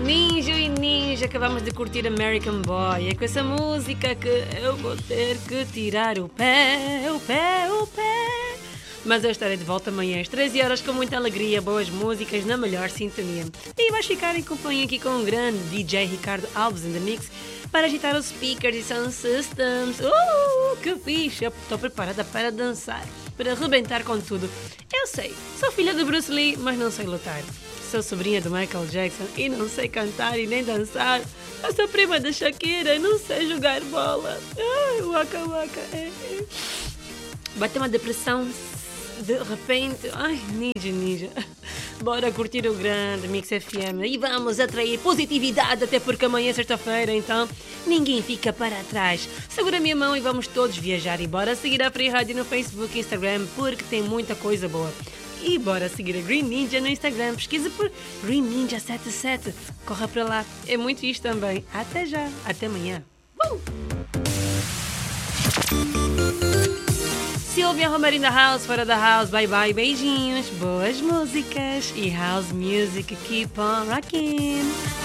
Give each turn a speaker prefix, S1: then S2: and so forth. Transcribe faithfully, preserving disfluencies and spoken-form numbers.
S1: Ninja e Ninja, acabamos de curtir American Boy. É com essa música que eu vou ter que tirar o pé, o pé, o pé. Mas eu estarei de volta amanhã às treze horas com muita alegria, boas músicas na melhor sintonia. E vais ficar em companhia aqui com o grande D J Ricardo Alves in the Mix para agitar os speakers e sound systems. Uh, que fixe! Estou preparada para dançar, para arrebentar com tudo. Eu sei, sou filha de Bruce Lee, mas não sei lutar. Sou sobrinha do Michael Jackson e não sei cantar e nem dançar. Eu sou prima da Shakira e não sei jogar bola. Ai, waka waka. É, é. Bateu uma depressão de repente. Ai, ninja, ninja. Bora curtir o grande Mix F M e vamos atrair positividade, até porque amanhã é sexta-feira, então ninguém fica para trás. Segura a minha mão e vamos todos viajar. E bora seguir a Free Rádio no Facebook e Instagram, porque tem muita coisa boa. E bora seguir a Green Ninja no Instagram. Pesquisa por Green Ninja setenta e sete. Corra para lá. É muito isto também. Até já. Até amanhã. Uh! Silvia Romero in the house, fora da house. Bye bye, beijinhos. Boas músicas. E house music. Keep on rocking.